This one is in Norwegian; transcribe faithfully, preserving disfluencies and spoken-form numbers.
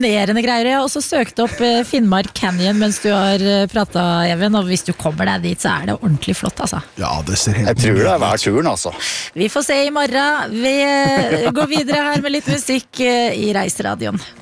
Fascinerende greier. Jeg har også søkt opp Finnmark Canyon mens du har pratet, Even, og hvis du kommer deg dit, så er det ordentlig flott, altså. Ja, det ser helt Jeg tror det er hver turen, altså. Vi får se i morgen. Vi går videre her med litt musikk i Reiseradioen.